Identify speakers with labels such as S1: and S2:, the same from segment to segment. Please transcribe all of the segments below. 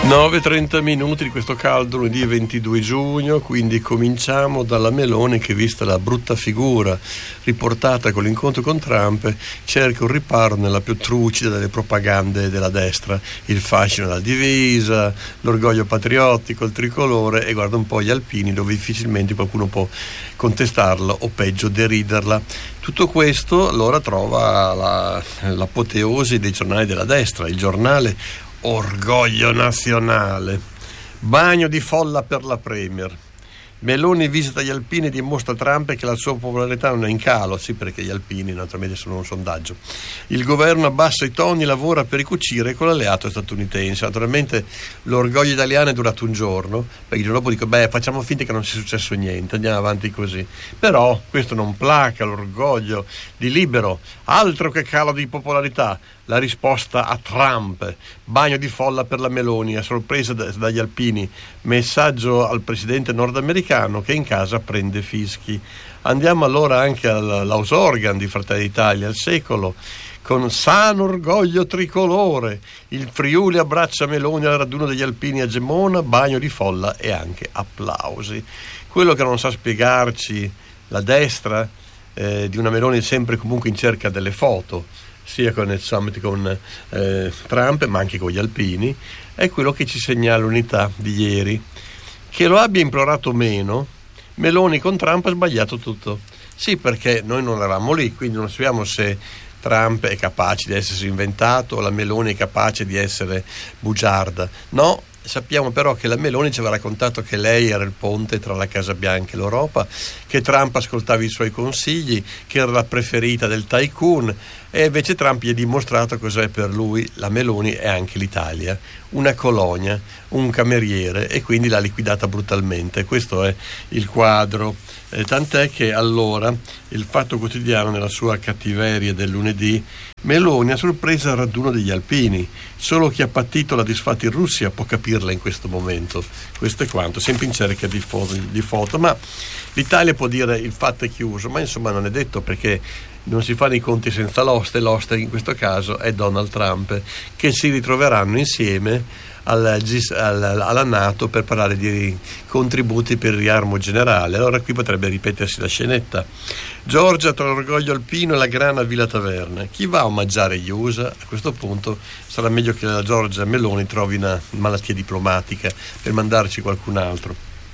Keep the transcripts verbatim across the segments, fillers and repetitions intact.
S1: nove e trenta minuti di questo caldo lunedì ventidue giugno, quindi cominciamo dalla Meloni che, vista la brutta figura riportata con l'incontro con Trump, cerca un riparo nella più trucida delle propagande della destra, il fascino della divisa, l'orgoglio patriottico, il tricolore, e guarda un po' gli alpini dove difficilmente qualcuno può contestarla o peggio deriderla. Tutto questo allora trova la, l'apoteosi dei giornali della destra, il giornale Orgoglio Nazionale, bagno di folla per la Premier. Meloni visita gli alpini e dimostra a Trump che la sua popolarità non è in calo, sì, perché gli alpini naturalmente sono un sondaggio. Il governo abbassa i toni, lavora per ricucire con l'alleato statunitense. Naturalmente l'orgoglio italiano è durato un giorno, perché il giorno dopo dico, beh, facciamo finta che non sia successo niente, andiamo avanti così. Però questo non placa l'orgoglio di Libero, altro che calo di popolarità. La risposta a Trump, bagno di folla per la Meloni, a sorpresa dagli alpini, messaggio al presidente nordamericano che in casa prende fischi. Andiamo allora anche all'house organ di Fratelli d'Italia, al secolo, con sano orgoglio tricolore, il Friuli abbraccia Meloni al raduno degli alpini a Gemona, bagno di folla e anche applausi. Quello che non sa spiegarci la destra eh, di una Meloni sempre comunque in cerca delle foto, sia con il summit con eh, Trump ma anche con gli alpini, è quello che ci segnala l'unità di ieri. Che lo abbia implorato meno, Meloni con Trump ha sbagliato tutto. Sì, perché noi non eravamo lì, quindi non sappiamo se Trump è capace di essersi inventato o la Meloni è capace di essere bugiarda. No, sappiamo però che la Meloni ci aveva raccontato che lei era il ponte tra la Casa Bianca e l'Europa, che Trump ascoltava i suoi consigli, che era la preferita del tycoon, e invece Trump gli ha dimostrato cos'è per lui la Meloni e anche l'Italia, una colonia, un cameriere, e quindi l'ha liquidata brutalmente. Questo è il quadro, eh, tant'è che allora il Fatto Quotidiano, nella sua cattiveria del lunedì, Meloni a sorpresa al raduno degli alpini, solo chi ha patito la disfatta in Russia può capirla in questo momento. Questo è quanto, sempre in cerca di foto, di foto. Ma l'Italia può dire il fatto è chiuso, ma insomma non è detto, perché non si fanno i conti senza l'oste. L'oste in questo caso è Donald Trump, che si ritroveranno insieme al, alla NATO per parlare di contributi per il riarmo generale. Allora qui potrebbe ripetersi la scenetta. Giorgia tra l'orgoglio alpino e la grana a Villa Taverna. Chi va a omaggiare gli U S A? A questo punto sarà meglio che la Giorgia Meloni trovi una malattia diplomatica per mandarci qualcun altro.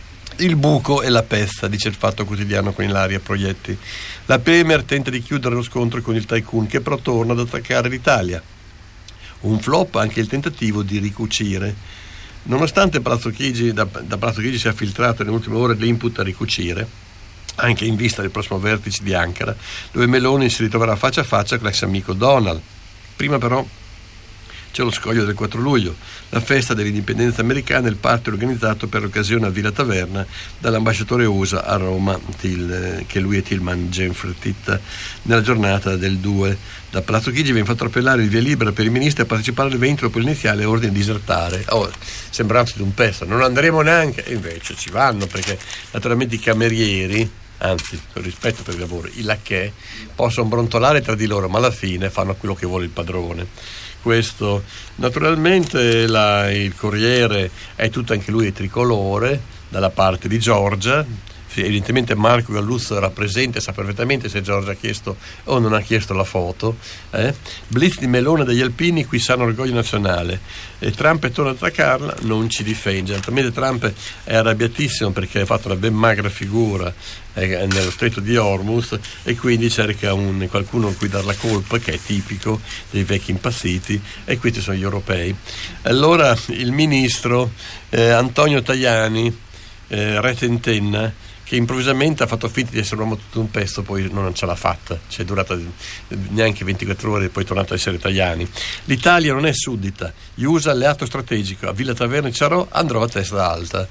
S1: Il buco e la pezza, dice il Fatto Quotidiano con Ilaria Proietti. La Premier tenta di chiudere lo scontro con il tycoon, che però torna ad attaccare l'Italia. Un flop anche il tentativo di ricucire. Nonostante Palazzo Chigi, da, da Palazzo Chigi sia filtrato nelle ultime ore l'input a ricucire, anche in vista del prossimo vertice di Ankara, dove Meloni si ritroverà faccia a faccia con l'ex amico Donald. Prima però c'è lo scoglio del quattro luglio, la festa dell'indipendenza americana, il party organizzato per l'occasione a Villa Taverna dall'ambasciatore U S A a Roma, Till, che lui è Tilman Jenfretit, nella giornata del due. Da Palazzo Chigi viene fatto appellare il via libera per i ministri a partecipare all'evento, dopo l'iniziale ordine di disertare. Oh, sembranza di un pezzo, non andremo neanche, e invece ci vanno, perché naturalmente i camerieri, anzi con rispetto per il lavoro, i lacchè, possono brontolare tra di loro, ma alla fine fanno quello che vuole il padrone. Questo naturalmente la, il Corriere è tutto anche lui tricolore dalla parte di Giorgia. Evidentemente Marco Galluzzo era presente, sa perfettamente se Giorgia ha chiesto o non ha chiesto la foto. eh? Blitz di Melone degli alpini, qui sano orgoglio nazionale, e Trump torna ad attaccarla, non ci difende. Altrimenti Trump è arrabbiatissimo perché ha fatto una ben magra figura eh, nello stretto di Hormuz, e quindi cerca un, qualcuno a cui dar la colpa, che è tipico dei vecchi impazziti, e questi sono gli europei. Allora il ministro eh, Antonio Tajani, eh, re tentenna, che improvvisamente ha fatto finta di essere un uomo tutto un pezzo, poi non ce l'ha fatta, c'è durata neanche ventiquattro ore e poi è tornato a essere Tajani. L'Italia non è suddita, gli U S A alleato strategico, a Villa Taverna e Ciarò andrò a testa alta.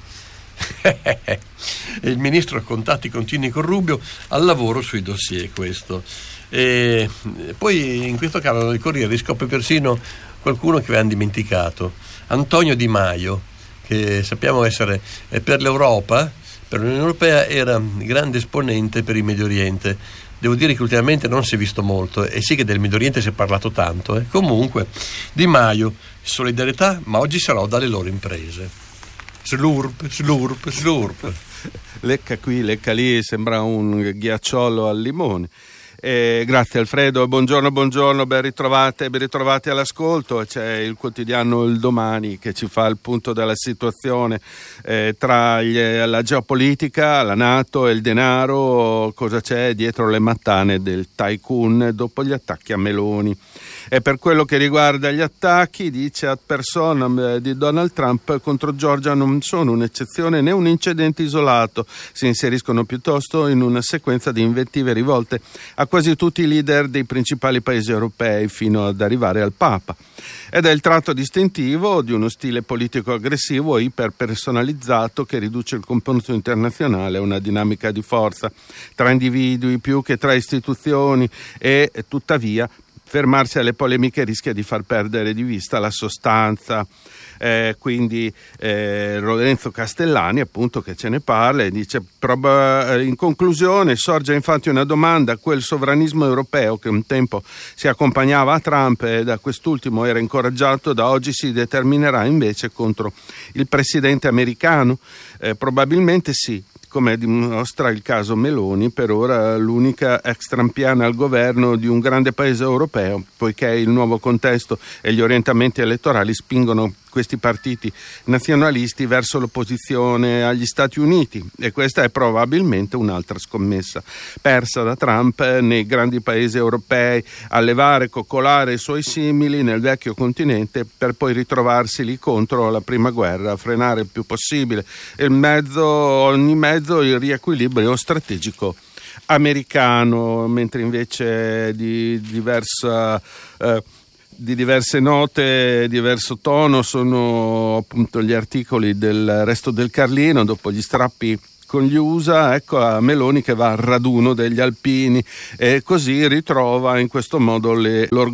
S1: Il ministro ha contatti continui con Rubio, al lavoro sui dossier, questo. E poi in questo caso il Corriere riscopre persino qualcuno che avevano dimenticato, Antonio Di Maio, che sappiamo essere per l'Europa, per l'Unione Europea, era grande esponente per il Medio Oriente. devo dire che ultimamente non si è visto molto, e sì che del Medio Oriente si è parlato tanto. Eh. Comunque, Di Maio, solidarietà, ma oggi sarò dalle loro imprese. Slurp, slurp, slurp.
S2: Lecca qui, lecca lì, sembra un ghiacciolo al limone. Eh, grazie Alfredo, buongiorno, buongiorno, ben ritrovate, ben ritrovati all'ascolto. C'è il quotidiano Il Domani che ci fa il punto della situazione eh, tra gli, la geopolitica, la NATO e il denaro, cosa c'è dietro le mattane del tycoon dopo gli attacchi a Meloni. E per quello che riguarda gli attacchi, dice ad personam di Donald Trump contro Georgia non sono un'eccezione né un incidente isolato, si inseriscono piuttosto in una sequenza di invettive rivolte a quasi tutti i leader dei principali paesi europei fino ad arrivare al Papa. Ed è il tratto distintivo di uno stile politico aggressivo e iperpersonalizzato che riduce il confronto internazionale a una dinamica di forza tra individui più che tra istituzioni e tuttavia fermarsi alle polemiche rischia di far perdere di vista la sostanza. Eh, quindi eh, Lorenzo Castellani, appunto, che ce ne parla e dice: proba- in conclusione sorge infatti una domanda: quel sovranismo europeo che un tempo si accompagnava a Trump e da quest'ultimo era incoraggiato, da oggi si determinerà invece contro il presidente americano? Eh, probabilmente sì, come dimostra il caso Meloni, per ora l'unica ex trampiana al governo di un grande paese europeo, poiché il nuovo contesto e gli orientamenti elettorali spingono questi partiti nazionalisti verso l'opposizione agli Stati Uniti, e questa è probabilmente un'altra scommessa persa da Trump nei grandi paesi europei, allevare, coccolare i suoi simili nel vecchio continente per poi ritrovarsi lì contro la prima guerra, frenare il più possibile il mezzo, ogni mezzo il riequilibrio strategico americano, mentre invece di diversa eh, di diverse note, diverso tono sono appunto gli articoli del Resto del Carlino dopo gli strappi con gli U S A, ecco a Meloni che va al raduno degli alpini e così ritrova in questo modo le, l'orgoglio